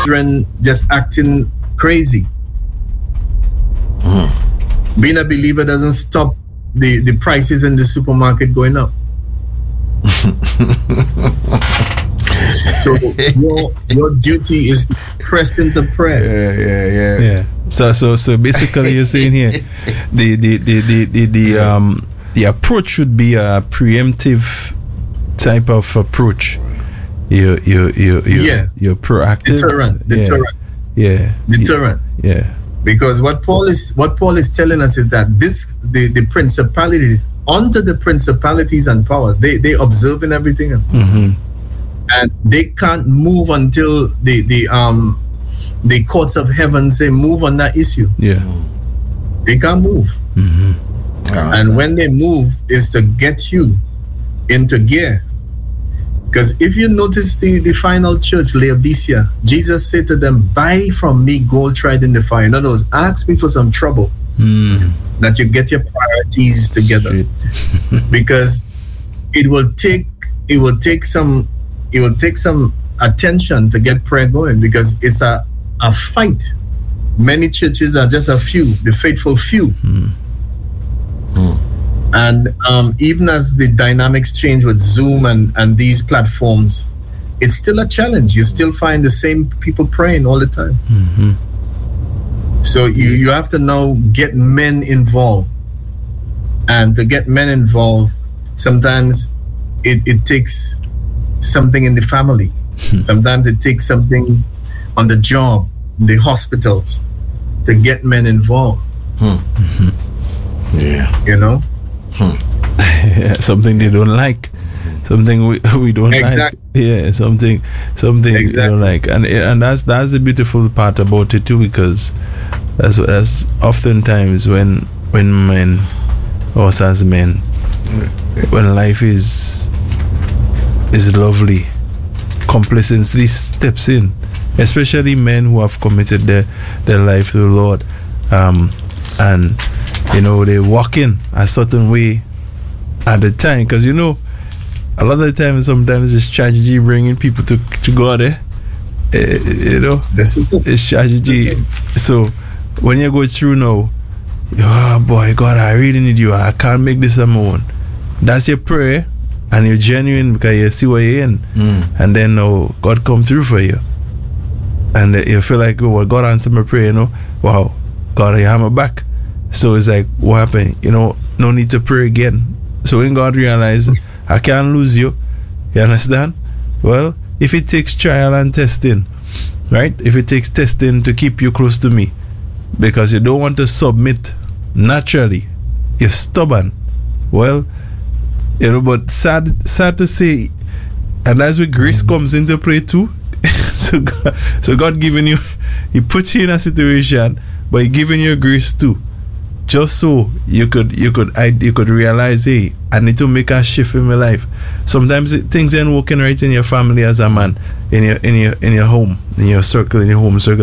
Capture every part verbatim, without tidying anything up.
children just acting crazy. Mm. Being a believer doesn't stop the, the prices in the supermarket going up. So your, your duty is to press into prayer. Yeah, yeah, yeah. Yeah. So so so basically you're saying here the the the the, the, the um the approach should be a preemptive type of approach. You you you you Yeah. you're proactive. Deterrent. Deterrent. Yeah. Deterrent. Yeah. Because what Paul is what Paul is telling us is that this the, the principalities under the principalities and powers, they they observing everything. Mm-hmm. And they can't move until the the um the courts of heaven say move on that issue. Yeah. They can't move. Mm-hmm. Yeah, And so- when they move is to get you into gear. Because if you notice the, the final church, Laodicea, Jesus said to them, buy from me gold tried in the fire. In other words, ask me for some trouble, Mm. that you get your priorities together. Because it will take it will take some it will take some attention to get prayer going, because it's a, a fight. Many churches are just a few, the faithful few. Mm. Mm. And um, even as the dynamics change with Zoom and, and these platforms, it's still a challenge. You still find the same people praying all the time. Mm-hmm. So you, you have to now get men involved. And to get men involved, sometimes it, it takes something in the family. Sometimes it takes something on the job, the hospitals, to get men involved. Mm. Yeah. You know? Yeah, something they don't like, something we, we don't Exactly. like. Yeah, something something Exactly. you don't like, and and that's that's the beautiful part about it too, because that's that's oftentimes when when men, us as men, when life is is lovely, complacency steps in, especially men who have committed their their life to the Lord, um, and you know they walk in a certain way at the time, because you know a lot of the time sometimes it's tragedy bringing people to to God, eh? Eh, you know, This is it. it's tragedy. So when you go through now, oh boy, God, I really need you, I can't make this on my own. That's your prayer, and you're genuine because you see where you're in. Mm. And then now God come through for you, and uh, you feel like, oh well, God answered my prayer, you know, wow, God, you have my back. So it's like, what happened? You know, no need to pray again. So when God realizes I can't lose you, you understand? Well, if it takes trial and testing, right? If it takes testing to keep you close to me, because you don't want to submit naturally, you're stubborn. Well, you know, but sad, sad to say, and that's where grace comes into play too. so, God, so God giving you, He puts you in a situation, but He giving you grace too, just so you could you could I, you could realize, hey, I need to make a shift in my life. Sometimes it, things ain't working right in your family as a man, in your in your in your home, in your circle, in your home circle.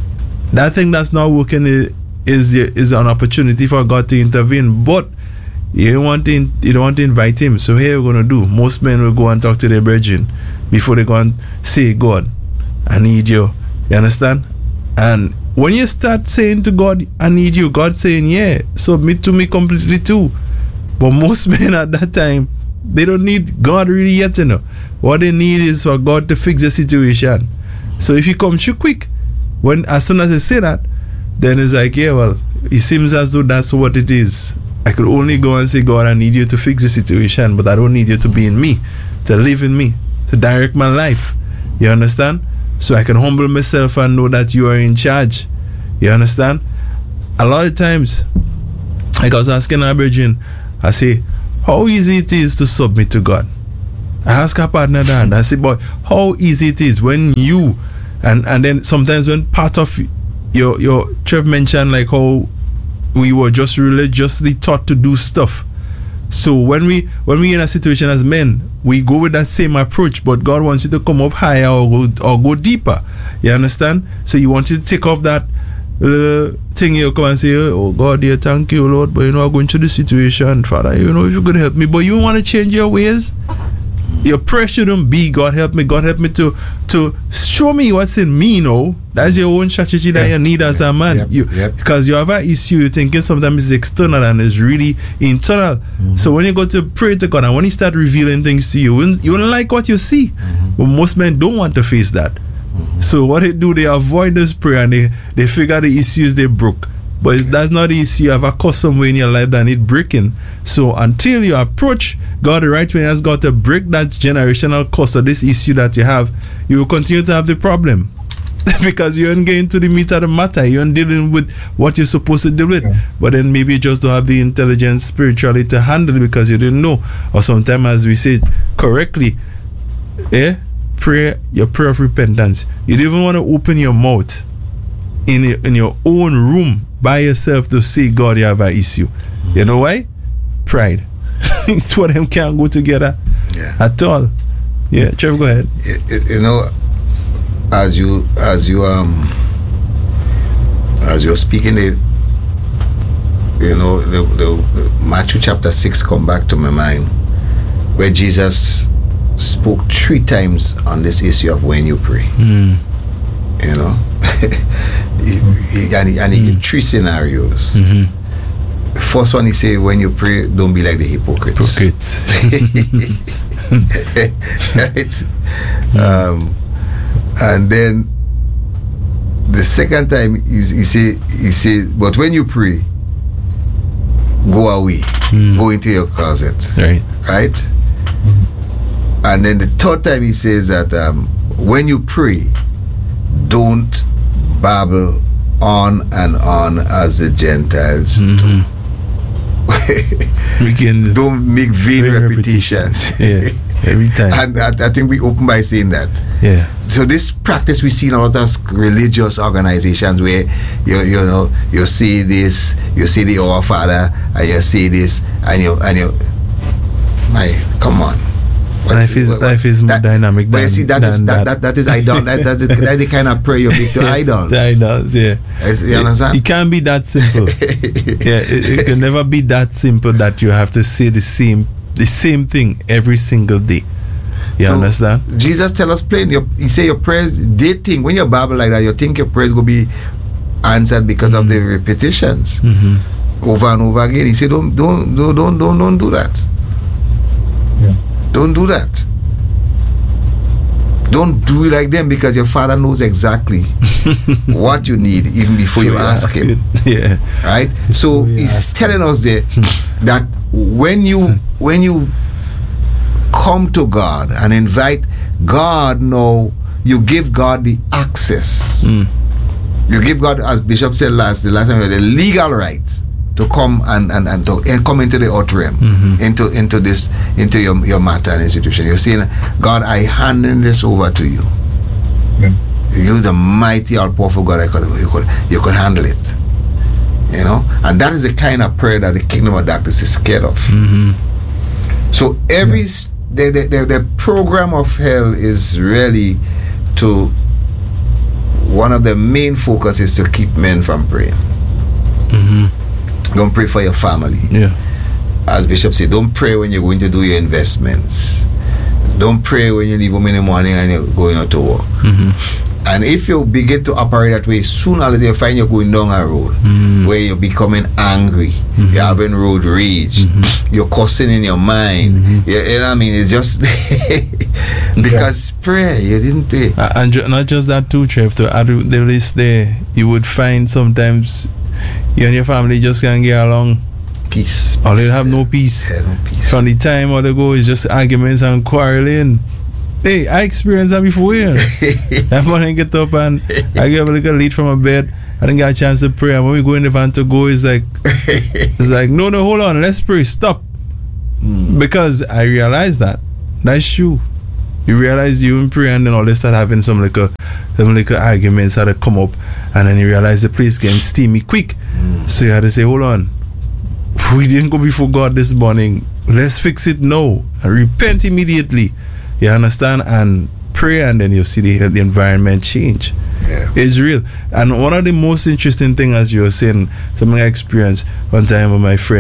That thing that's not working is is, the, is an opportunity for God to intervene, but you don't want to you don't want to invite Him. So here we're gonna do. Most men will go and talk to their brethren before they go and say, God, I need you. You understand? And when you start saying to God, I need you, God saying, yeah, submit to me completely too. But most men at that time, they don't need God really yet, you know. What they need is for God to fix the situation. So if He comes too quick, when as soon as they say that, then it's like, yeah, well, it seems as though that's what it is. I could only go and say, God, I need you to fix the situation, but I don't need you to be in me, to live in me, to direct my life. You understand? So I can humble myself and know that you are in charge. You understand? A lot of times, like I was asking our brethren, I say, how easy it is to submit to God. I ask our partner that, I say, boy, how easy it is when you, and, and then sometimes when part of your, your, Trev mentioned like how we were just religiously taught to do stuff. So when we when we in a situation as men, we go with that same approach, but God wants you to come up higher or go or go deeper. You understand? So you want you to take off that uh, thing, you come and say, oh God, dear, thank you, Lord, but you know I'm going through the situation, Father, you know, if you could help me, but you want to change your ways. Your prayer shouldn't be God help me, God help me to to show me what's in me, you know. That's your own strategy that Yep. you need as a man. Yep. You Yep. because you have an issue, you're thinking sometimes it's external and it's really internal. Mm-hmm. So when you go to pray to God and when He start revealing things to you, when- you won't like what you see. Mm-hmm. But most men don't want to face that. So what they do, they avoid this prayer and they, they figure the issues they broke. But it's, that's not the issue. You have a cause somewhere in your life that need breaking. So until you approach God the right way, He has got to break that generational cause of this issue that you have, you will continue to have the problem. Because you aren't getting to the meat of the matter. You aren't dealing with what you're supposed to deal with. But then maybe you just don't have the intelligence spiritually to handle it because you didn't know. Or sometimes, as we said correctly, eh? Pray your prayer of repentance. You don't even want to open your mouth in your, in your own room by yourself to say, God, you have an issue. You know why? Pride. It's what them can't go together Yeah. at all. Yeah, Trevor, go ahead. It- it- you know, as you as you um as you're speaking it, you know, the, the, the Matthew chapter six come back to my mind, where Jesus spoke three times on this issue of when you pray. Mm. You know, he, he, and he, and he gave three scenarios. Mm-hmm. First one, he said, when you pray, don't be like the hypocrites. Hypocrites. Right? Um, and then the second time he, he say he say, but when you pray, go away, Mm. go into your closet, Right. right? And then the third time he says that um, when you pray, don't babble on and on as the Gentiles Mm-hmm. We can do. Don't make vain vain repetitions. Yeah, every time. And I, I think we open by saying that. Yeah. So this practice we see in a lot of religious organizations where you you know you see this, you see the Our Father, and you see this, and you and you, my come on. What- Life is what- life is more that- dynamic But than you see that is than that, that that is idol. that, that is, that's the kind of prayer you make to idols. The idols, yeah. Is- You understand? It can't be that simple. Yeah, it, it can never be that simple that you have to say the same the same thing every single day. You So, understand? Jesus tell us plain. Your, he say your prayers. They think when you babble like that, you think your prayers will be answered because of the repetitions Mm-hmm. over and over again. He said, don't don't don't don't don't, don't do that. Yeah. Don't do that. Don't do it like them because your Father knows exactly what you need even before you ask Him. it. Yeah. Right? So you He's ask telling us there that when you when you come to God and invite God, now you give God the access. Mm. You give God, as Bishop said last the last time, the legal right to come and and, and to and come into the outer realm, Mhm. into into this into your your matter and institution. You're saying, God, I hand this over to you. Yeah. You, the mighty, all-powerful God, I could, you could you could handle it. You know, and that is the kind of prayer that the kingdom of darkness is scared of. Mm-hmm. So every s the, the, the the program of hell is really to, one of the main focus is to keep men from praying. Mm-hmm. Don't pray for your family. Yeah. As Bishop said, don't pray when you're going to do your investments. Don't pray when you leave home in the morning and you're going out to work. Mm-hmm. And if you begin to operate that way, sooner or later you find you're going down a road Mm. where you're becoming angry, Mhm. you're having road rage, Mhm. you're cussing in your mind. Mhm. You, you know what I mean? It's just because prayer, you didn't pray. Uh, and ju- not just that too, Trev, to add to the list there, you would find sometimes you and your family just can't get along, Peace. or they peace, have no peace. yeah, no peace. From the time all they go is just arguments and quarreling. Hey, I experienced that before. Yeah. That morning get up and I get up a little late from my bed. I didn't get a chance to pray. And when we go in the van to go, it's like, it's like, no, no, hold on, let's pray, stop. Mm. Because I realized that. That's true. You realize you in prayer and then all they start having some little, some little arguments that come up. And then you realize the place getting steamy quick. Mm. So you had to say, hold on. We didn't go before God this morning. Let's fix it now. And repent immediately. You understand? And pray, and then you see the, the environment change. Yeah. It's real. And one of the most interesting things, as you were saying, something I experienced one time with my friend,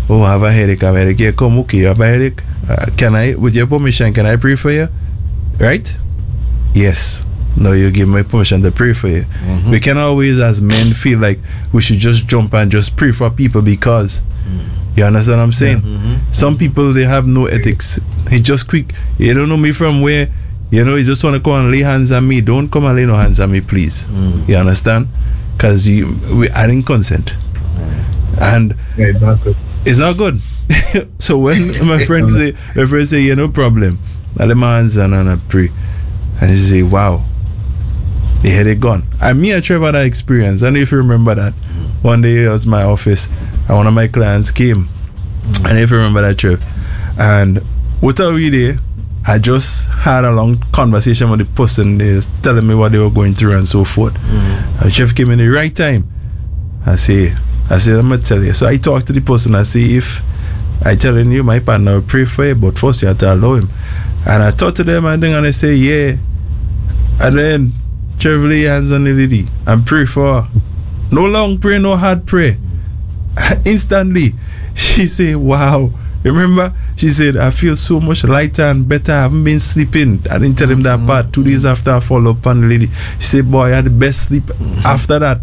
oh, I have a headache, I have a headache. Yeah, come, okay, you have a headache. Uh, can I, with your permission, can I pray for you? Right? Yes. No, you give me permission to pray for you. Mm-hmm. We can always, as men, feel like we should just jump and just pray for people because, mm-hmm. you understand what I'm saying? Mm-hmm. Some people, they have no ethics. It's just quick. You don't know me from where, you know, you just want to come and lay hands on me. Don't come and lay no hands on me, please. Mm-hmm. You understand? Because you, we, I didn't consent. Mm-hmm. And yeah, it's not good. It's not good. So when my friend say, my friend say, yeah, no problem. I lay my hands on and I pray. And she say, wow. The headache gone. And me and Trevor had that experience. I don't know if you remember that. Mm. One day it was my office and one of my clients came. Mm. And if you remember that, Trev. And without really, I just had a long conversation with the person. They was telling me what they were going through and so forth. Mm. And Trev came in the right time. I say, I said, I'm going to tell you. So I talked to the person. I say, if I telling you, my partner will pray for you, but first you have to allow him. And I talked to them and then and they say, yeah. And then Trevor lay hands on the lady and pray for her. No long pray, no hard pray. Instantly, she said, wow. Remember, she said, I feel so much lighter and better. I haven't been sleeping. I didn't tell him that mm-hmm. part. Two days after I follow up on the lady, she said, boy, I had the best sleep mm-hmm. after that.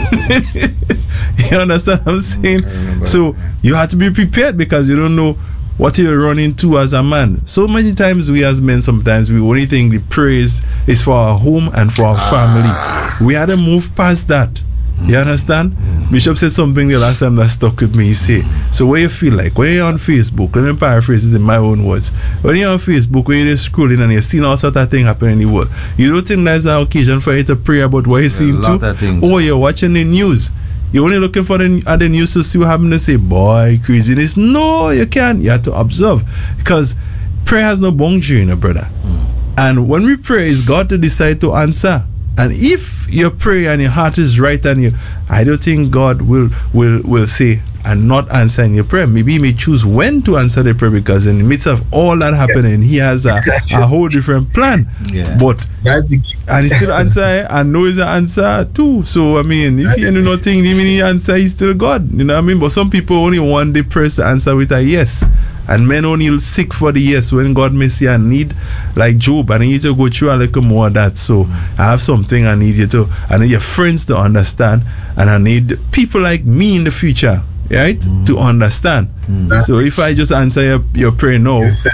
You understand what I'm saying? So you have to be prepared because you don't know what you're running to as a man. So many times we as men, sometimes we only think the praise is for our home and for our family. We had to move past that. You understand? Mm. Bishop said something the last time that stuck with me. He said, so what you feel like when you're on Facebook, let me paraphrase it in my own words. When you're on Facebook, when you're scrolling and you're seeing all sorts of things happening in the world, you don't think there's an occasion for you to pray about what you're seeing too? Or you're watching the news. You're only looking for the, at the news to see what happened to say, boy, craziness. No, you can't. You have to observe. Because prayer has no boundary, you know, brother. Mm. And when we pray, it's God to decide to answer. And if your prayer and your heart is right and you, I don't think God will will will say and not answer in your prayer. Maybe he may choose when to answer the prayer because in the midst of all that happening, he has a, a whole different plan. Yeah. But and he still answer and knows the answer too. So I mean, if he do nothing, even he answer, he's still God. You know what I mean? But some people only want the press to answer with a yes. And men only seek for the yes when God may see a need, like Job. I need you to go through a little more of that. So mm. I have something I need you to, I need your friends to understand, and I need people like me in the future, right, mm. to understand. Mm. So if I just answer your, your prayer no, you said,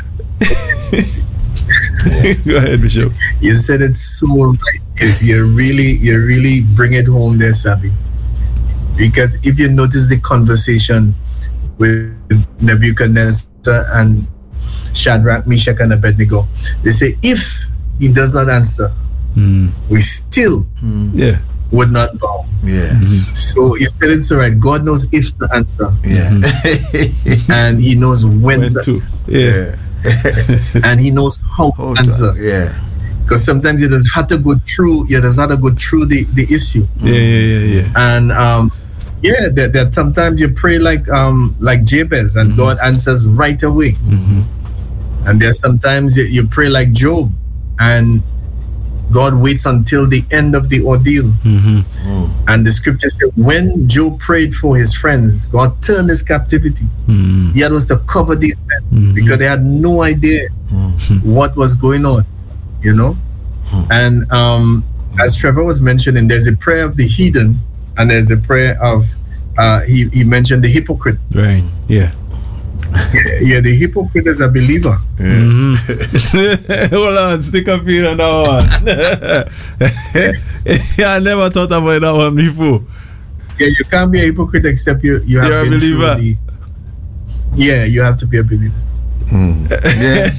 go ahead, Bishop. You said it so right. You, you really, you really bring it home there, Sabi. Because if you notice the conversation with Nebuchadnezzar and Shadrach, Meshach, and Abednego, they say, if he does not answer, mm. we still mm. yeah. would not bow. Yeah. Mm-hmm. So you said it's all right. God knows if to answer. Yeah. Mm-hmm. And he knows when, when to. to. Yeah. And he knows how to answer. On. Yeah. Because sometimes you just have to go through, you just have to go through the, the issue. Yeah, yeah, yeah, yeah. And um yeah, that, that sometimes you pray like um like Jabez and mm-hmm. God answers right away. Mm-hmm. And there's sometimes you, you pray like Job and God waits until the end of the ordeal. Mm-hmm. Mm. And the scripture says when Job prayed for his friends, God turned his captivity. Mm-hmm. He had was to cover these men mm-hmm. because they had no idea mm-hmm. what was going on, you know. Mm-hmm. And um, as Trevor was mentioning, there's a prayer of the heathen. And there's a prayer of, uh, he, he mentioned the hypocrite. Right, yeah. Yeah, the hypocrite is a believer. Mm-hmm. Hold on, stick up here on that one. I never thought about that one before. Yeah, you can't be a hypocrite except you, you have You're been a believer. through the, yeah, you have to be a believer. Mm. Yeah.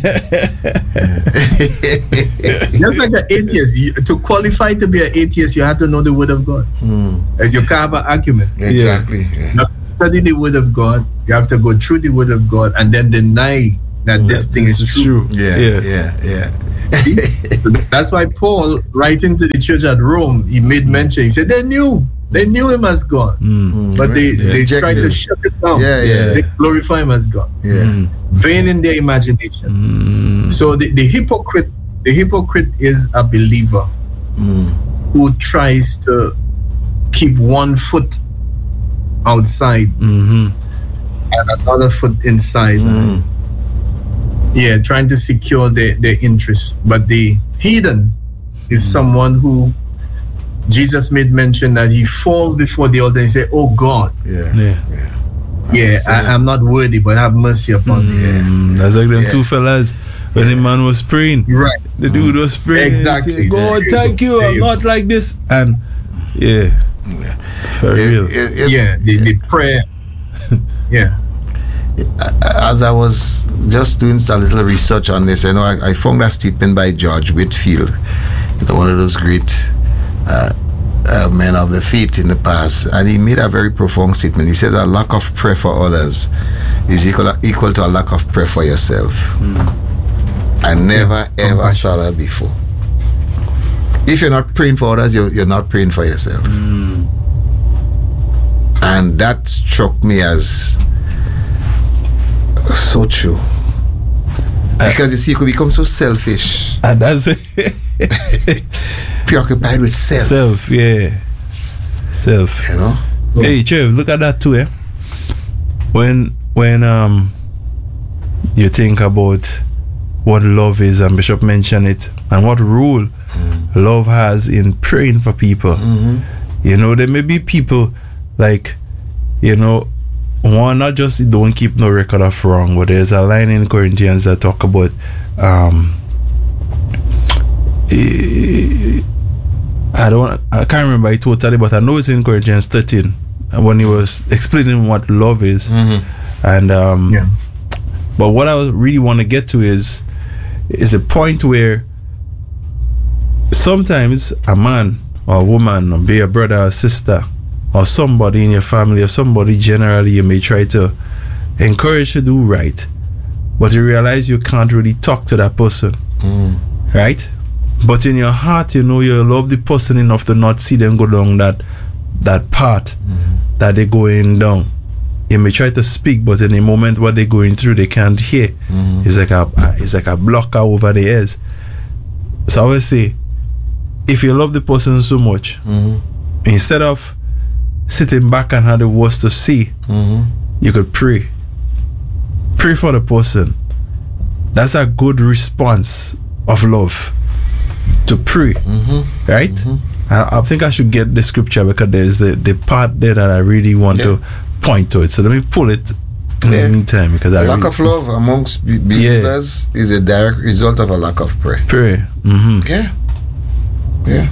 Just like an atheist, you, to qualify to be an atheist, you have to know the word of God. Mm. As your carve argument. Exactly. Yeah. You have to study the word of God. You have to go through the word of God and then deny that this that thing this is true. true. Yeah, yeah, yeah, yeah. So that's why Paul, writing to the church at Rome, he made mention. He said they knew. They knew him as God, mm. but they, yeah. they tried to shut it down. Yeah, yeah. They glorify him as God. Yeah. Mm. Vain in their imagination. Mm. So the, the hypocrite, the hypocrite is a believer mm. who tries to keep one foot outside mm-hmm. and another foot inside. Mm. Yeah, trying to secure their, their interests. But the heathen is mm. someone who Jesus made mention that he falls before the altar and say, "Oh God, Yeah. Yeah. Yeah. yeah, I, I'm not worthy, but have mercy upon me." Mm, that's like them Yeah. two fellas when the man was praying. Right. The dude was praying. Exactly. Say, God, There you thank go. you. There I'm you not like this. And yeah, Yeah. for It- real. it- it- Yeah, the, the prayer. Yeah. As I was just doing a little research on this, you know, I, I found a statement by George Whitfield, you know, one of those great uh, uh, men of the faith in the past, and he made a very profound statement. He said, "A lack of prayer for others is equal equal to a lack of prayer for yourself." Mm. I never ever saw that before. If you're not praying for others, you're, you're not praying for yourself, Mm. and that struck me as so true. Because you see, you could become so selfish, And that's preoccupied with self. self, yeah. Self. You know? Hey, Trev, look at that too, eh? When when um you think about what love is, and Bishop mentioned it, and what role mm. love has in praying for people. Mm-hmm. You know, there may be people like, you know, one, not just don't keep no record of wrong, but there's a line in Corinthians that talk about um I don't I can't remember it totally, but I know it's in Corinthians thirteen when he was explaining what love is. Mm-hmm. And um Yeah. but what I really want to get to is is a point where sometimes a man or a woman, or be a brother or sister, or somebody in your family, or somebody generally, you may try to encourage to do right, but you realize you can't really talk to that person, Mm. right? But in your heart, you know you love the person enough to not see them go down that that path Mm. that they're going down. You may try to speak, but in the moment what they're going through, they can't hear. Mm. It's like a it's like a blocker over the ears. So I always say, if you love the person so much, Mm-hmm. instead of sitting back and have the worst to see, Mm-hmm. you could pray. Pray for the person. That's a good response of love. To pray. Mm-hmm. Right? Mm-hmm. I, I think I should get the scripture because there's the, the part there that I really want Yeah. to point to it. So let me pull it in Yeah. the meantime because I Lack really of love amongst be- believers is a direct result of a lack of prayer. pray. Mm-hmm. Yeah. Yeah.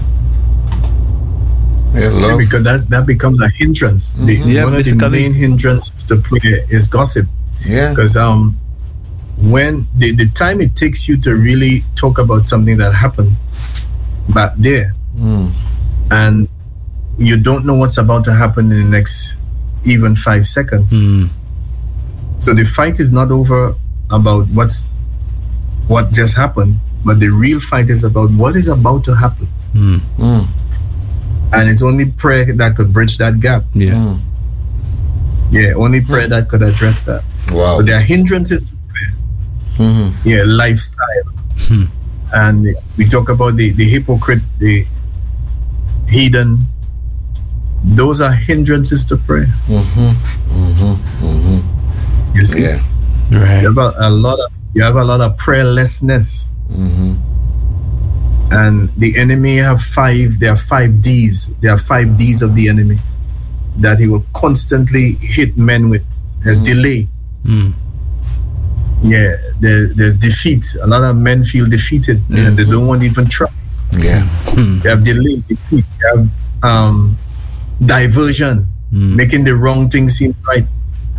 Yeah, love. Because that, that becomes a hindrance. The, Yeah, one of the basically. main hindrances to prayer is gossip. Yeah. Because um, when the, the time it takes you to really talk about something that happened back there, Mm. and you don't know what's about to happen in the next even five seconds. Mm. So the fight is not over about what's what just happened, but the real fight is about what is about to happen. Mm. Mm. And it's only prayer that could bridge that gap. Yeah. Mm. Yeah, only prayer that could address that. Wow. So there are hindrances to prayer. Mm-hmm. Yeah, lifestyle. Hmm. And we talk about the, the hypocrite, the heathen. Those are hindrances to prayer. Mm-hmm. Mm-hmm. Mm-hmm. You see? Yeah. Right. You have a, a lot of you have a lot of prayerlessness. Mm-hmm. And the enemy have five, there are five D's. There are five D's of the enemy that he will constantly hit men with. There's delay. Mm. Yeah, there, there's defeat. A lot of men feel defeated and they don't want to even try. Yeah. They have delay, defeat. They have um, diversion, Mm. making the wrong thing seem right.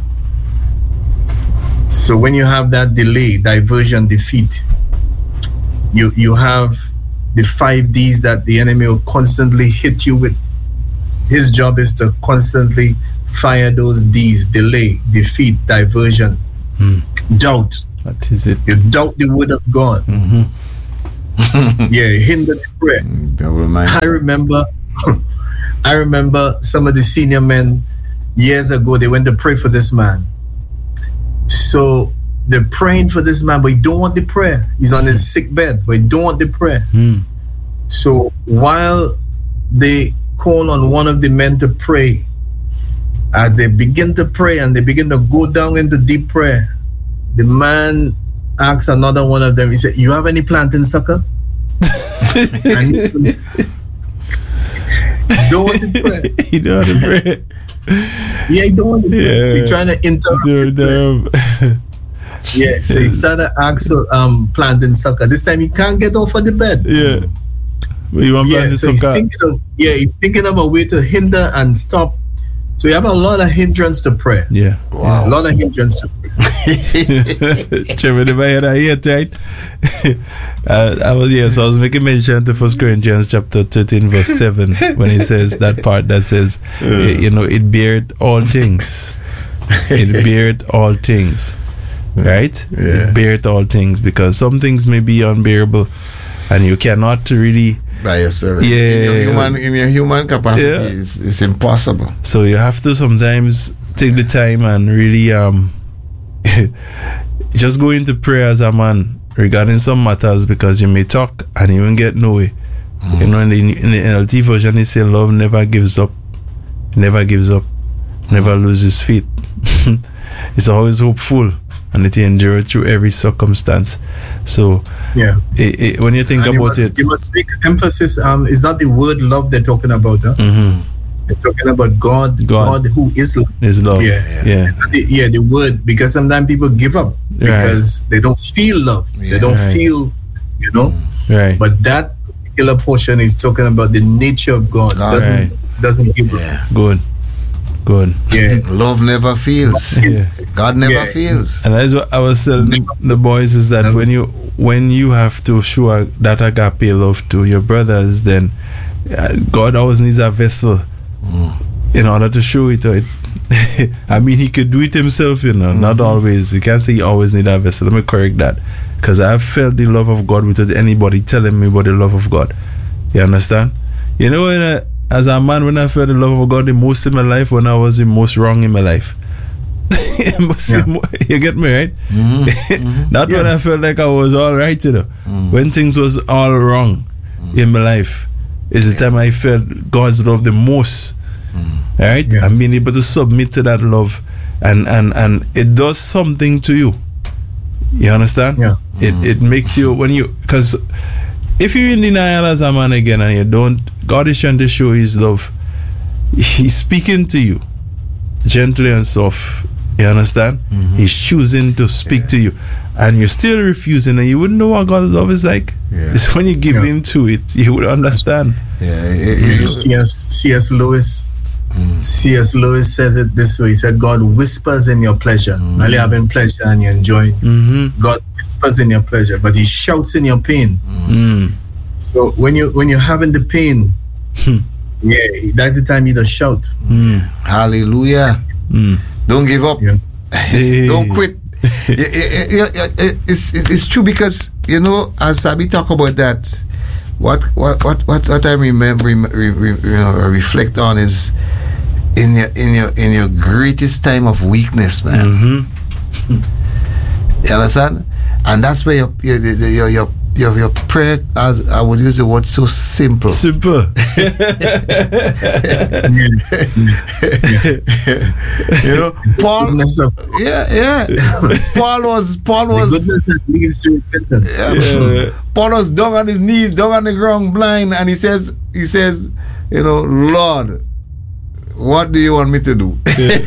So when you have that delay, diversion, defeat, you you have the five D's that the enemy will constantly hit you with. His job is to constantly fire those D's: delay, defeat, diversion, Mm. doubt. What is it? You doubt the word of God. Mm-hmm. Yeah, hinder the prayer. Double mind. I remember, I remember some of the senior men years ago. They went to pray for this man. So they're praying for this man, but he don't want the prayer. He's on his sick bed, but he don't want the prayer. Mm. So while they call on one of the men to pray, as they begin to pray and they begin to go down into deep prayer, the man asks another one of them, he said, you have any plantain sucker? And he don't want to pray. He don't want to pray. Yeah, he don't want to pray. Yeah. So he's trying to interrupt. Dude, the prayer. Yeah, so he started asking um, plantain sucker. This time he can't get off of the bed. Yeah. But you want Yeah, plantain so he's sucker? thinking of, yeah, he's thinking of a way to hinder and stop. So you have a lot of hindrance to prayer. Yeah. A lot of hindrance to prayer. Trevor, if I had a hit, right? uh, I was, yeah, so I was making mention to First Corinthians chapter thirteen, verse seven, when he says that part that says, Yeah. you know, it beareth all things. It beareth all things. Right? Yeah. It beareth all things, because some things may be unbearable and you cannot really. By yourself. Yeah. In your human, in your human capacity, Yeah. it's, it's impossible. So you have to sometimes take the time and really um just go into prayer as a man regarding some matters, because you may talk and you won't get nowhere. Mm. You know, in the, in the N L T version, they say love never gives up, never gives up, never loses faith. It's always hopeful and it endures through every circumstance. So Yeah. it, it, when you think And you about must, it, you must make emphasis. Um, it's not the word love they're talking about. Huh? mhm, They're talking about God, God. God, who is love. is love. Yeah. Yeah. The- yeah, the word, because sometimes people give up because they don't feel love. Yeah. They don't Right. feel, you know. Right. But that particular portion is talking about the nature of God. God. Doesn't Right. doesn't give up. Yeah. Good. Good. Yeah. Love never fails. Yeah. God never Yeah. fails. And that's what I was telling the boys, is that when you when you have to show a, that agape love to your brothers, then uh, God always needs a vessel in order to show it. Or it I mean, he could do it himself, you know, not always. You can't say you always need a vessel. Let me correct that, because I've felt the love of God without anybody telling me about the love of God. You understand? You know, when I, as a man, when I felt the love of God the most in my life, when I was the most wrong in my life. It must be Yeah. mo- you get me, right? Not when Yeah. I felt like I was all right, you know. When things was all wrong in my life is the time I felt God's love the most. Right? Yeah. And being able to submit to that love, and, and, and it does something to you. You understand? Yeah. It it makes you, when you, because if you're in denial as a man again and you don't, God is trying to show his love. He's speaking to you gently and soft. You understand? He's choosing to speak Yeah. to you, and you're still refusing, and you wouldn't know what God's love is like. Yeah. It's when you give Yeah. in to it, you would understand. Yeah. it- it- it- C S C S Lewis. C S Lewis says it this way. He said, God whispers in your pleasure. While you're having pleasure and you enjoy, Mm-hmm. God whispers in your pleasure, but he shouts in your pain. Mm. So when you when you're having the pain, yeah, that's the time you just shout. Mm. Hallelujah. Mm. Don't give up. Yeah. Hey. Don't quit. Yeah, yeah, yeah, yeah, it's, it's true, because, you know, as Sabi talk about that, what what what what, what I remember, re, re, re, you know, reflect on is in your in your in your greatest time of weakness, man. Mm-hmm. You understand? And that's where your your your your your, your prayer, as I would use the word, so simple. Super. You know, Paul. Goodness of, Yeah, yeah. Paul was Paul the was goodness that leads to repentance. yeah. Yeah. Paul was down on his knees, down on the ground, blind, and he says, he says, you know, Lord, what do you want me to do?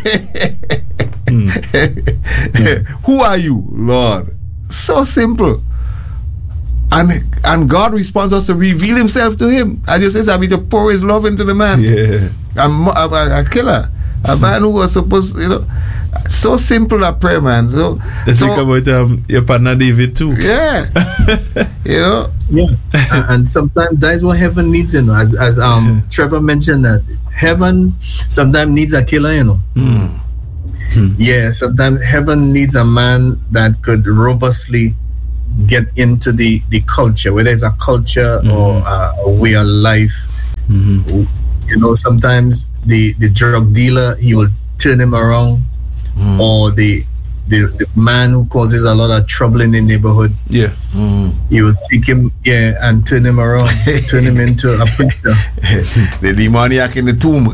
Who are you, Lord? So simple. And and God responds us to reveal himself to him. As you say, Sabi, to pour his love into the man. Yeah. A, a, a, a killer. A man who was supposed, you know, so simple a prayer, man. So, Let's so think about um, your partner David too. yeah. You know? Yeah, and, and sometimes that's what heaven needs, you know. As as um Trevor mentioned, that heaven sometimes needs a killer, you know. Mm. Yeah, sometimes heaven needs a man that could robustly get into the the culture, whether it's a culture or a, a way of life. Mm-hmm. You know, sometimes the the drug dealer, he will turn him around, or the the, the man who causes a lot of trouble in the neighborhood. Yeah. Mm. You will take him, yeah, and turn him around, turn him into a preacher. The demoniac in the tomb.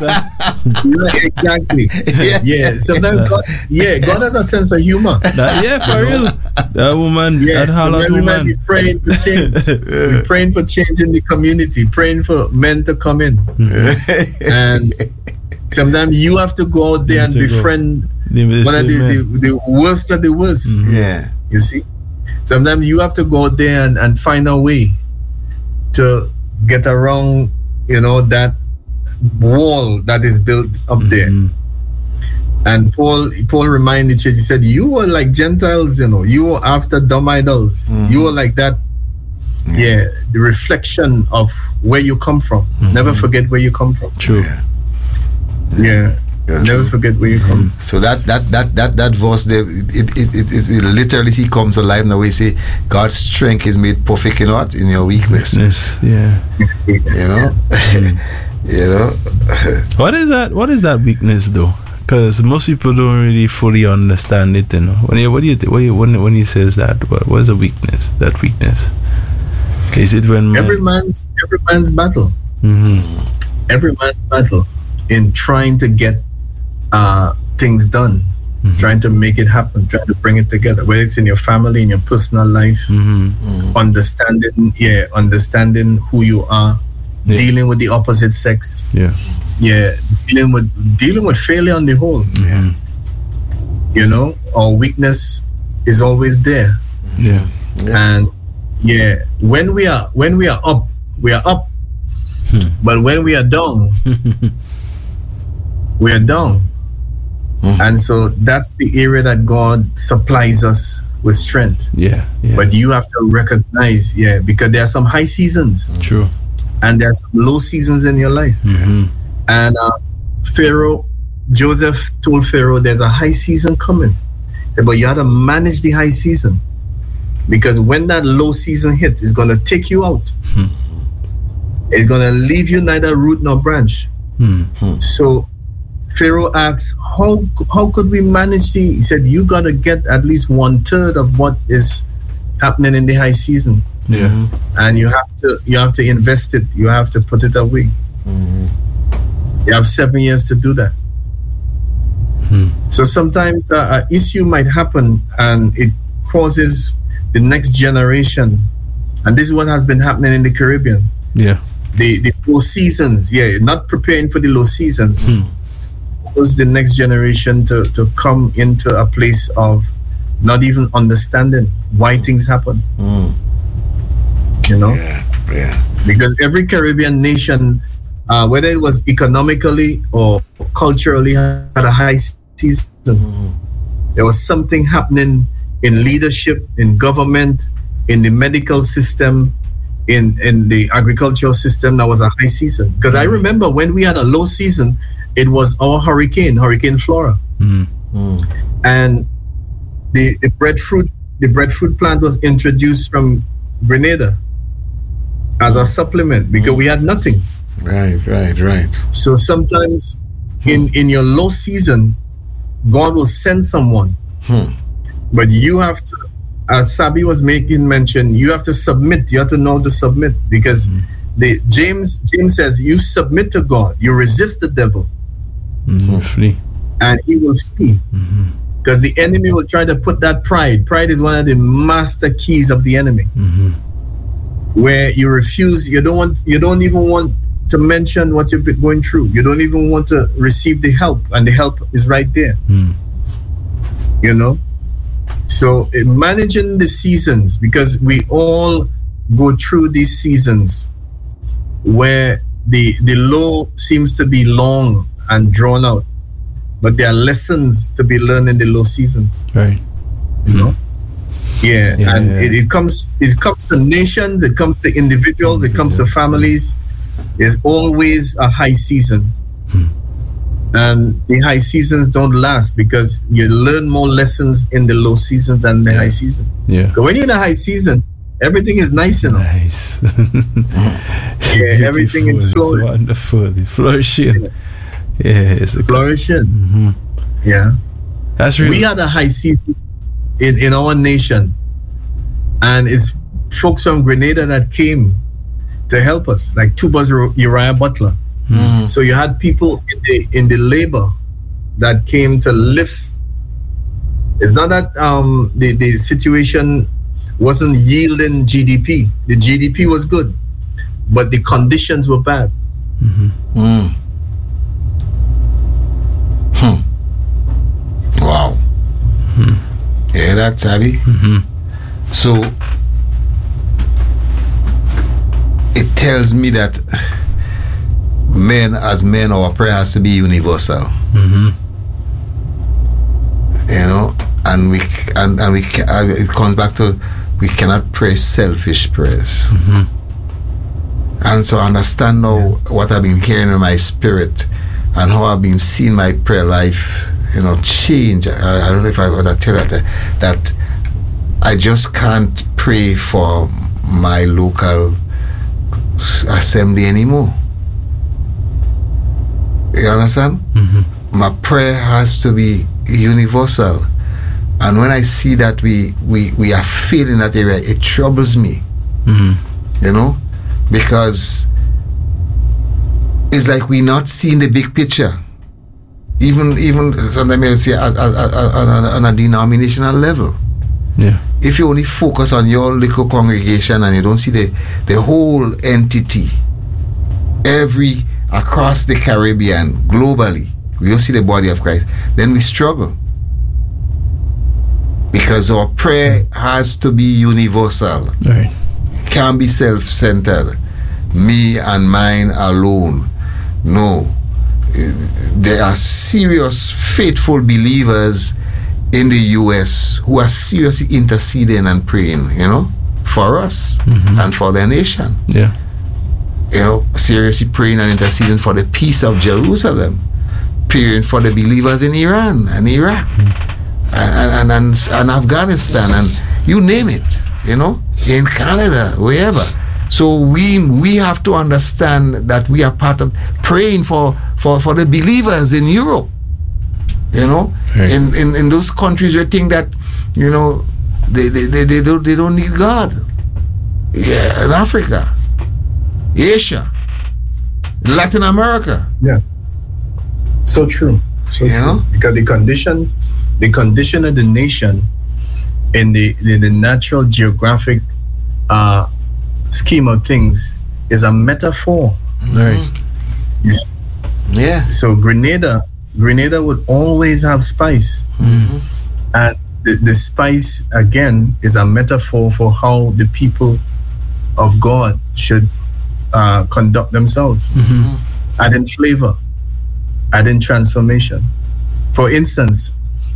Yeah, exactly. Yeah. Yeah. Sometimes God, yeah, God has a sense of humor. That, yeah, for real. That woman, Yeah, that hollow sometimes we might woman. be praying for change. We're praying for change in the community, praying for men to come in. And sometimes you have to go out there and You have to go. befriend The one of the, same the, the worst of the worst. Yeah. You see? Sometimes you have to go out there and, and find a way to get around, you know, that wall that is built up there. Mhm. And Paul Paul reminded the church, he said, you were like Gentiles, you know, you were after dumb idols. Mhm. You were like that. Yeah, the reflection of where you come from. Never forget where you come from. True. Yeah. Yeah. Yeah, Never true. forget where you come. So that that that that that verse there, it it, it, it, it literally see comes alive now. We say God's strength is made perfect in what? In your weakness. Yes, yeah. You know, you know. What is that? What is that weakness though? Because most people don't really fully understand it. You know, when you what do you think? When you, when when he says that, what what is a weakness? That weakness. Is it when man, Every man's every man's battle. Mhm. Every man's battle in trying to get uh, things done, Mhm. trying to make it happen, trying to bring it together, whether it's in your family, in your personal life, Mhm. understanding, yeah, understanding who you are, Yeah. dealing with the opposite sex, Yeah. yeah, dealing with dealing with failure on the whole. Mhm. You know, our weakness is always there, Yeah. and yeah, when we are when we are up, we are up, but when we are down, we are down. Mhm. And so that's the area that God supplies us with strength. Yeah. Yeah. But you have to recognize, yeah, because there are some high seasons True. and there are some low seasons in your life. Mhm. And uh, Pharaoh, Joseph told Pharaoh, there's a high season coming. But you have to manage the high season. Because when that low season hit, it's going to take you out. Hmm. It's going to leave you neither root nor branch. Hmm. So Pharaoh asks, how, how could we manage the, he said, you got to get at least one third of what is happening in the high season. Yeah. And you have to, you have to invest it. You have to put it away. You have seven years to do that. Hmm. So sometimes uh, an issue might happen and it causes the next generation. And this is what has been happening in the Caribbean. Yeah. The, the low seasons, yeah, not preparing for the low seasons. Hmm. Was the next generation to, to come into a place of not even understanding why things happen, Mm. you know? Yeah. Yeah. Because every Caribbean nation, uh, whether it was economically or culturally, had a high season. Mm. There was something happening in leadership, in government, in the medical system, in, in the agricultural system. That was a high season. Because I remember when we had a low season, it was our hurricane, Hurricane Flora. Hmm. Mm. And the, the breadfruit the breadfruit plant was introduced from Grenada as a supplement because we had nothing. Right. Right. Right. So sometimes in in your low season, God will send someone, Hmm. but you have to, as Sabi was making mention, you have to submit. You have to know to submit because the James James says you submit to God, you resist the devil, Mm, flee. and he will flee. Mhm. Because the enemy will try to put that pride. Pride is one of the master keys of the enemy, Mhm. where you refuse. You don't want. You don't even want to mention what you've been going through. You don't even want to receive the help, and the help is right there. Hmm. You know. So in managing the seasons, because we all go through these seasons where the the low seems to be long and drawn out, but there are lessons to be learned in the low seasons. Right. You know. Yeah, Yeah, and yeah. It, it comes it comes to nations, it comes to individuals, it comes to families. There's always a high season. And the high seasons don't last because you learn more lessons in the low seasons than the Yeah. high season. Yeah. But when you're in a high season, everything is nice, you know. Nice. Yeah, everything is Beautiful, flowing. it's wonderful, flourishing. Yeah, it's a Flourishing. Mhm. Yeah. That's real. We had a high season in, in our nation, and it's folks from Grenada that came to help us, like Tubas Uriah Butler. Mm-hmm. So you had people in the in the labor that came to lift. It's not that um, the, the situation wasn't yielding G D P. The G D P was good, but the conditions were bad. Mm-hmm. Mm. Hmm. Wow. Mm-hmm. Yeah, that's heavy. Mm-hmm. So it tells me that men, as men, our prayer has to be universal. Mm-hmm. You know, and we and and we it comes back to we cannot pray selfish prayers. Mm-hmm. And so I understand now yeah. what I've been hearing in my spirit and how I've been seeing my prayer life, you know, change. I, I don't know if I would tell you that that I just can't pray for my local assembly anymore. You understand? Mm-hmm. My prayer has to be universal, and when I see that we we we are failing that area, it troubles me. Mm-hmm. You know, because it's like we're not seeing the big picture. Even even sometimes I say at, at, at, at, on a denominational level. Yeah. If you only focus on your little congregation and you don't see the the whole entity, every across the Caribbean, globally, we don't see the body of Christ, then we struggle. Because our prayer has to be universal. Right. It can't be self-centered. Me and mine alone. No. There are serious, faithful believers in the U S who are seriously interceding and praying, you know, for us mm-hmm. and for their nation. Yeah. You know, seriously praying and interceding for the peace of Jerusalem, praying for the believers in Iran and Iraq mm-hmm. and, and, and, and Afghanistan and you name it, you know, in Canada, wherever. So we we have to understand that we are part of praying for, for, for the believers in Europe, you know, right. in, in, in those countries where think that, you know, they, they, they, they, don't, they don't need God. Yeah, in Africa. Asia, Latin America. Yeah, so true. So you true. know? Because the condition, the condition of the nation, in the the, the natural geographic uh, scheme of things, is a metaphor. Mm-hmm. Right. Yeah. So Grenada, Grenada would always have spice, mm-hmm. and the, the spice again is a metaphor for how the people of God should. Uh, conduct themselves, mm-hmm. adding flavor, adding transformation. For instance,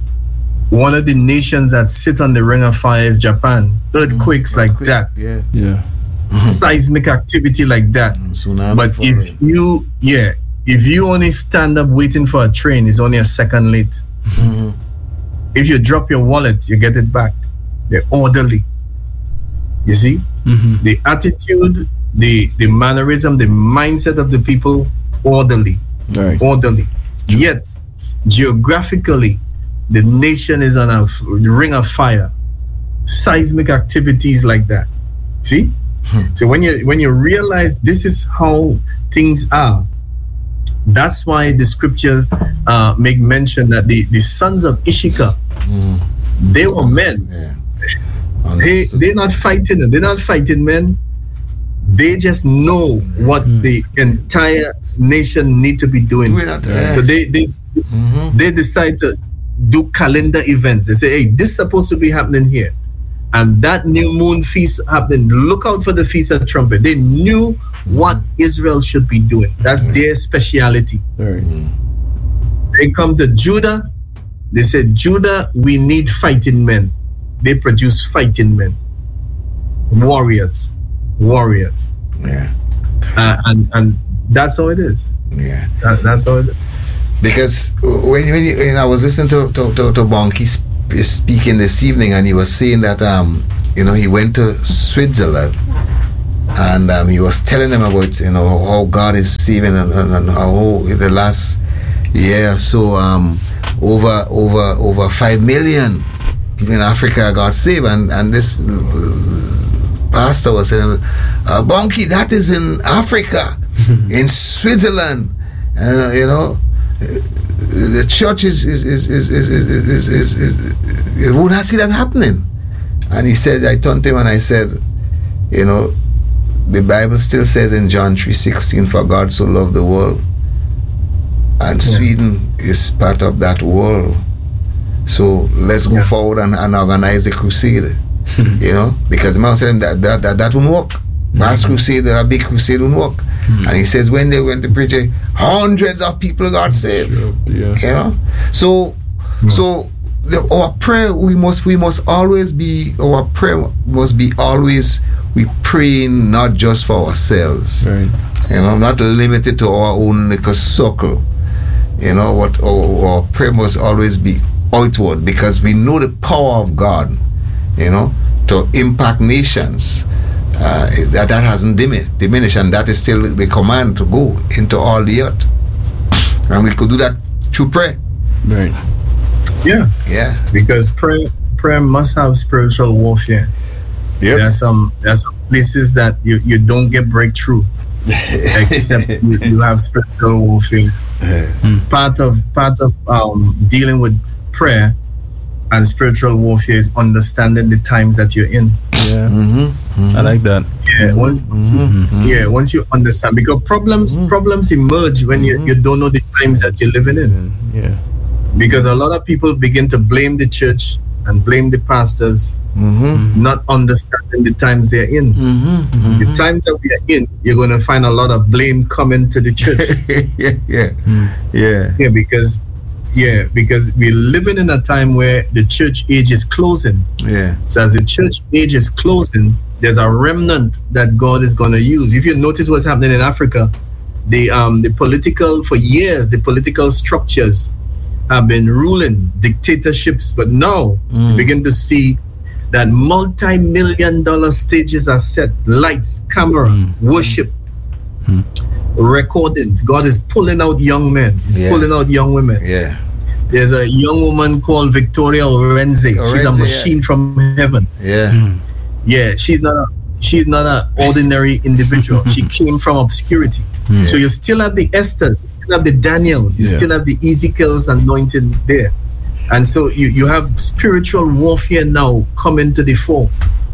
one of the nations that sit on the ring of fire is Japan. Earthquakes mm-hmm. like Earthquake. that, yeah, yeah, mm-hmm. seismic activity like that. Mm-hmm. But if rain. you, yeah, if you only stand up waiting for a train, it's only a second late. Mm-hmm. If you drop your wallet, you get it back. They're orderly. You see, mm-hmm. the attitude. The, the mannerism, the mindset of the people, orderly, right. orderly. Yet, geographically, the nation is on a ring of fire. Seismic activities like that. See? Hmm. So when you when you realize this is how things are, that's why the scriptures uh, make mention that the, the sons of Issachar, mm. they were men. Yeah. They they're not fighting. They're not fighting men. They just know what mm-hmm. the entire nation need to be doing. Yeah. So they they, mm-hmm. they decide to do calendar events. They say, hey, this is supposed to be happening here. And that new moon feast happening. Look out for the Feast of Trumpet. They knew mm-hmm. what Israel should be doing. That's mm-hmm. their speciality. Mm-hmm. They come to Judah. They said, Judah, we need fighting men. They produce fighting men. Warriors. Warriors, yeah, uh, and and that's how it is. Yeah, that, that's how it is. Because when when, you, when I was listening to to to, to Bonky sp- speaking this evening, and he was saying that um you know he went to Switzerland, and um, he was telling them about you know how God is saving and, and, and how the last year or so um over over over five million people in Africa got saved, and and this uh, pastor was saying, uh, Bonky, that is in Africa, in Switzerland, uh, you know. The church is is is is is is, is, is, is, is you would not see that happening. And he said, I turned to him and I said, you know, the Bible still says in John three sixteen, for God so loved the world, and yeah. Sweden is part of that world. So let's go yeah. forward and, and organize a crusade. You know, because the man said that that that, that won't work. Mass mm-hmm. crusade, a big crusade won't work. Mm-hmm. And he says when they went to preach, hundreds of people got saved. Sure. Yeah. You know? So mm-hmm. so the, our prayer we must we must always be our prayer must be always we praying not just for ourselves. Right. You know, not limited to our own little circle. You know, what our, our prayer must always be outward, because we know the power of God, you know, to impact nations. Uh, that, that hasn't dim- diminished, and that is still the command to go into all the earth, and we could do that through prayer. Right. Yeah. Yeah. Because prayer, prayer must have spiritual warfare. Yep. There are some, there are some places that you, you don't get breakthrough except you, you have spiritual warfare. Mm. Part of part of um, dealing with prayer and spiritual warfare is understanding the times that you're in. Yeah, mm-hmm. Mm-hmm. I like that. Yeah, once, mm-hmm. yeah, once you understand, because problems mm-hmm. problems emerge when you, you don't know the times that you're living in. Yeah, because a lot of people begin to blame the church and blame the pastors, mm-hmm. not understanding the times they're in. Mm-hmm. Mm-hmm. The times that we are in, you're going to find a lot of blame coming to the church. yeah, yeah, mm. yeah, yeah, because. Yeah, because we're living in a time where the church age is closing. Yeah. So as the church age is closing, there's a remnant that God is going to use. If you notice what's happening in Africa, the um the political, for years, the political structures have been ruling dictatorships, but now mm. you begin to see that multi-million dollar stages are set, lights, camera, mm. worship, mm. recordings. God is pulling out young men. He's yeah. pulling out young women. Yeah. There's a young woman called Victoria Orenze. Orenze she's a machine yeah. from heaven. Yeah. Mm. Yeah, she's not a she's not an ordinary individual. She came from obscurity. Mm. So you still have the Esthers, you still have the Daniels, you yeah. still have the Ezekiel's anointing there. And so you, you have spiritual warfare now coming to the fore.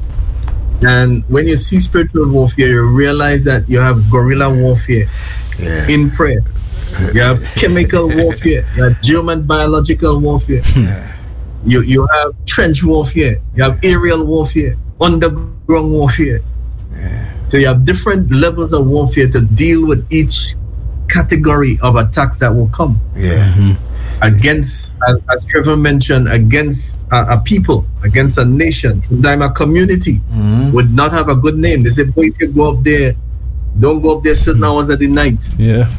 And when you see spiritual warfare, you realize that you have guerrilla warfare yeah. in prayer. You have chemical warfare. You have German biological warfare. Yeah. You you have trench warfare. You have aerial warfare, underground warfare. Yeah. So you have different levels of warfare to deal with each category of attacks that will come. Yeah. Mm-hmm. Against, as, as Trevor mentioned, against a, a people, against a nation. Sometimes a community mm-hmm. would not have a good name. They say, boy, if you go up there, don't go up there certain hours of the night. Yeah.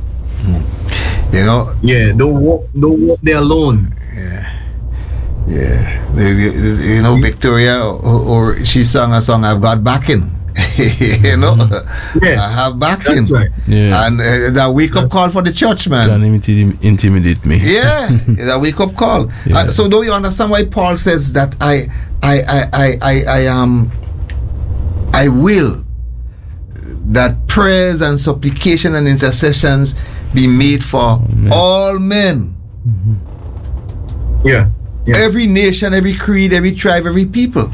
You know? Yeah, don't walk, don't walk there alone. Yeah. Yeah. You, you know, Victoria, or, or she sang a song, I've got backing. You know, yeah, I have backing. That's right. Yeah. And uh, that wake up That's call for the church, man. Don't intim- intimidate me. Yeah, that wake up call. Yeah. Uh, so, do you understand why Paul says that I, I, I, I, I, I am, um, I will that prayers and supplication and intercessions be made for oh, all men. Mm-hmm. Yeah. yeah. Every nation, every creed, every tribe, every people.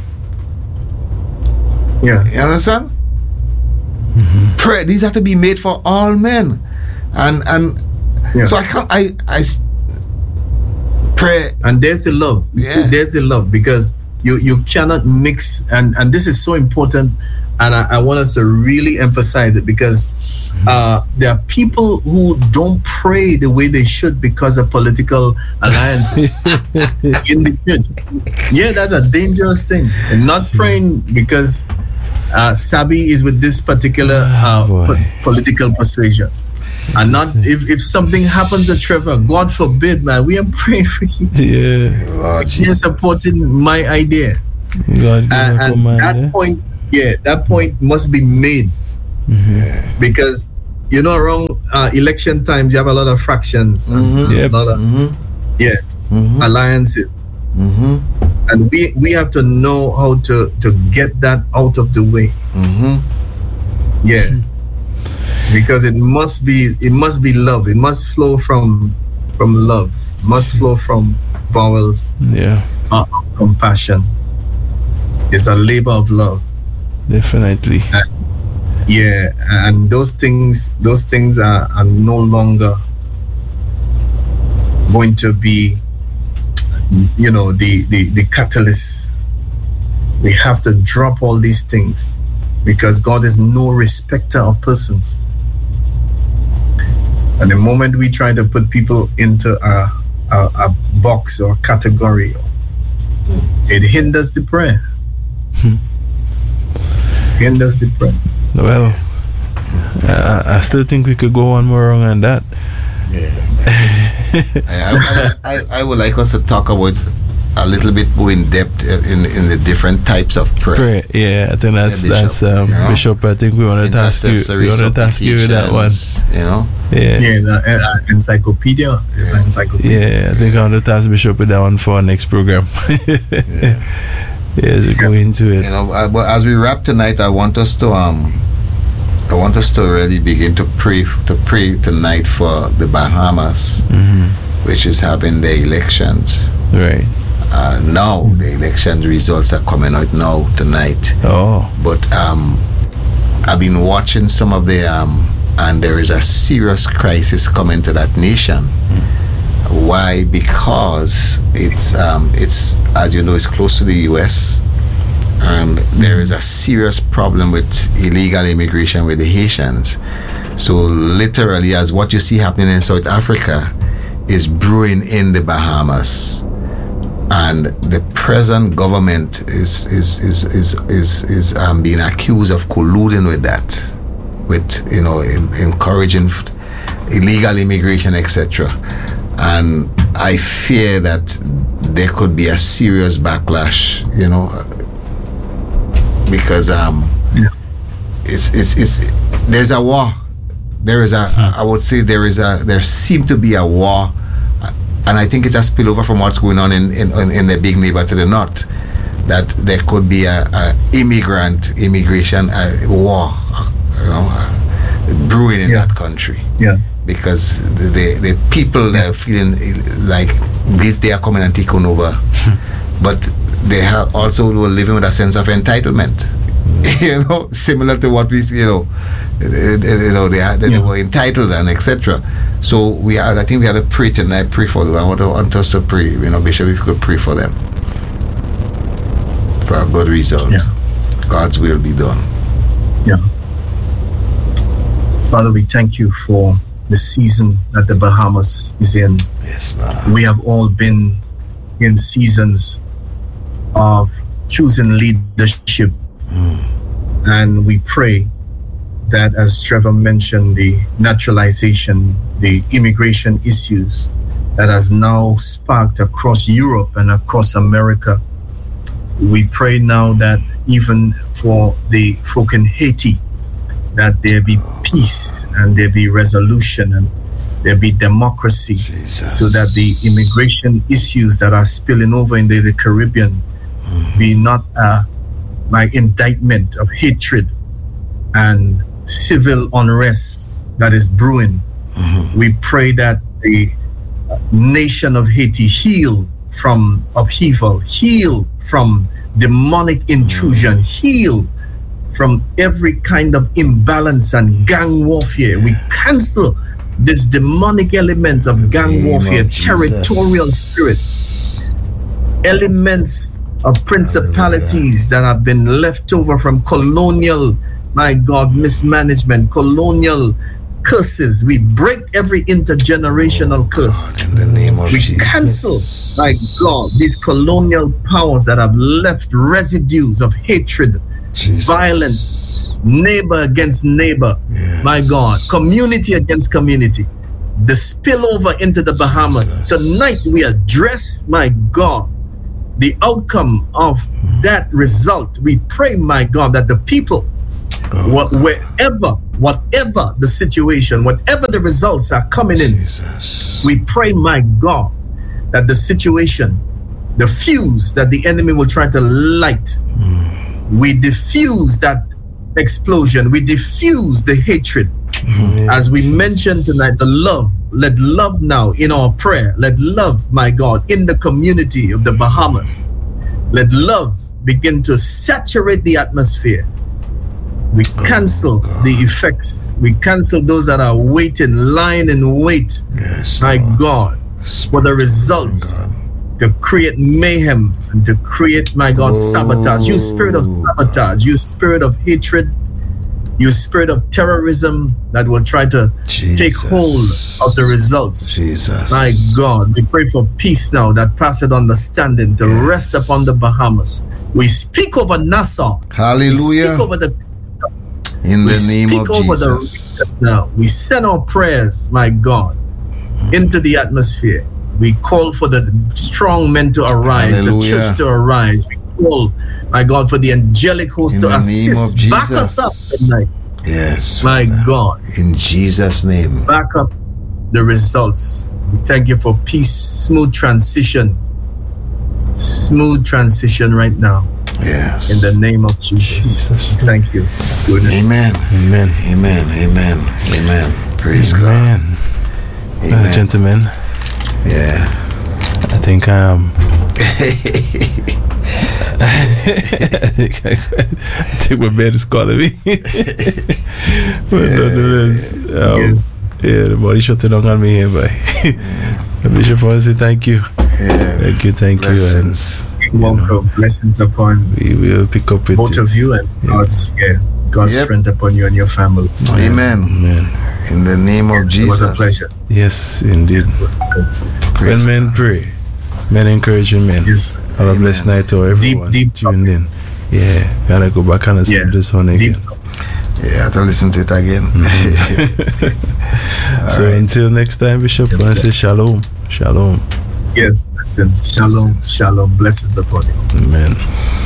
Yeah. You understand? Mm-hmm. Prayer, these have to be made for all men. And and yeah. so I can't I I pray. And there's the love. Yeah. There's the love, because you you cannot mix, and and this is so important, and I, I want us to really emphasize it, because uh, there are people who don't pray the way they should because of political alliances in the church. Yeah, that's a dangerous thing. And not praying because uh, Sabi is with this particular uh, oh, po- political persuasion. And not if, if something happens to Trevor, God forbid, man, we are praying for you. Yeah. Oh, You're supporting my idea. God, and and command, that yeah? point, yeah, that point must be made. Mm-hmm. Because, you know, around uh, election times, you have a lot of fractions. Mm-hmm. And Yep. a lot of, Mm-hmm. Yeah, Mm-hmm. alliances. Mm-hmm. And we, we have to know how to, to get that out of the way. Mm-hmm. Yeah. Because it must be it must be love. It must flow from from love. It must flow from bowels Yeah, of compassion. It's a labor of love. definitely. Yeah, and those things those things are, are no longer going to be, you know, the, the, the catalyst. We have to drop all these things because God is no respecter of persons. And the moment we try to put people into a, a, a box or category, it hinders the prayer. hinders the prayer. Well, I, I still think we could go one more wrong on that. I, I, I, I would like us to talk about a little bit more in depth in in the different types of prayer. Prayer, yeah, I think that's Yeah, that's Bishop, um, you know? Bishop. I think we want to ask you. We want to ask you that one. supplications, You know, Yeah, Yeah, the uh, encyclopedia is an encyclopedia. yeah. I think I want to ask Bishop with that one for our next program. yeah. Yeah, so go into it. You know. I, but as we wrap tonight, I want us to um, I want us to really begin to pray to pray tonight for the Bahamas, Mm-hmm. which is having the elections. Right. Uh, now the election results are coming out now tonight. Oh. But um, I've been watching some of the um, and there is a serious crisis coming to that nation. Why? Because it's um, it's as you know, it's close to the U S and there is a serious problem with illegal immigration with the Haitians. So literally, as what you see happening in South Africa is brewing in the Bahamas. And the present government is is is is is, is um, being accused of colluding with that, with you know in, encouraging illegal immigration, et cetera. And I fear that there could be a serious backlash, you know, because um, Yeah. it's it's it's there's a war. There is a I would say there is a there seemed to be a war. And I think it's a spillover from what's going on in, in, in the big neighbor to the north, that there could be a, a immigrant immigration uh, war, uh, you know, uh, brewing in Yeah. that country. Yeah. Because the, the, the people that are feeling like this, they are coming and taking over, but they have also were living with a sense of entitlement. You know, similar to what we, you know, you know, they, had, they Yeah. were entitled and et cetera. So we had, I think we had to pray tonight. Pray for them. I want, to, want us to pray. You know, Bishop, if you could pray for them for a good result. Yeah. God's will be done. Yeah. Father, we thank you for the season that the Bahamas is in. Yes, Lord. We have all been in seasons of choosing leadership. And we pray that, as Trevor mentioned, the naturalization, the immigration issues that has now sparked across Europe and across America. We pray now that even for the folk in Haiti, that there be peace and there be resolution and there be democracy, Jesus. so that the immigration issues that are spilling over into the Caribbean be not a like indictment of hatred and civil unrest that is brewing. Mhm. We pray that the nation of Haiti heal from upheaval, heal from demonic intrusion, heal from every kind of imbalance and gang warfare. We cancel this demonic element of gang name warfare, of Jesus. territorial spirits, elements of principalities that have been left over from colonial, my God, mismanagement, colonial curses. We break every intergenerational curse. In the name of We Jesus. cancel, my God, these colonial powers that have left residues of hatred, Jesus. violence, neighbor against neighbor, Yes. my God, community against community. The spillover into the Bahamas. Jesus. Tonight we address, my God, the outcome of that result. We pray, my God, that the people, wh- wherever, whatever the situation, whatever the results are coming in, Jesus. we pray, my God, that the situation, the fuse that the enemy will try to light, mm. we diffuse that explosion. We diffuse the hatred. Mm. As we mentioned tonight, the love. Let love now in our prayer. Let love, my God, in the community of the Bahamas. Let love begin to saturate the atmosphere. We cancel oh, the effects. We cancel those that are waiting, lying in wait, yes, my Lord. God, for the results God. To create mayhem and to create, my God, oh. sabotage. You spirit of sabotage, you spirit of hatred, you spirit of terrorism that will try to Jesus. Take hold of the results. Jesus. My God, we pray for peace now that passeth understanding to yes. rest upon the Bahamas. We speak over Nassau. Hallelujah. We speak over the In the we name speak of over Jesus. The, now we send our prayers, my God, into the atmosphere. We call for the strong men to arise, Hallelujah. The church to arise. We call, my God, for the angelic host In to the assist. name of Jesus. Back us up tonight. Yes, my Father. God. In Jesus' name. Back up the results. We thank you for peace, smooth transition. Smooth transition right now. Yes. In the name of Jesus. Jesus. Thank you. Goodness. Amen. Amen. Amen. Amen. Amen. Praise Amen. God. Amen. Uh, gentlemen. Yeah. I think um I think I, I think my bed is calling me. But yeah. nonetheless, um, yes. yeah, the body shut it on me here, but Bishop, I want to say thank you. Yeah. Thank you, thank Blessings. you. And welcome, know, blessings upon we will pick up with both you. of you and yeah. God's yeah, God's yep. strength upon you and your family. Amen. Amen. In the name of Jesus. It was a pleasure. Yes, indeed. When men pray, men encouraging men. Yes. Have a blessed night to everyone. Deep, deep tuned in. Yeah, gotta go back and listen yeah. to this one again. Deep. Yeah, I have to listen to it again. Mm-hmm. So right. until next time, Bishop, I want to say shalom. Shalom. Yes, blessings. Shalom. Blessings. Shalom. Blessings upon you. Amen.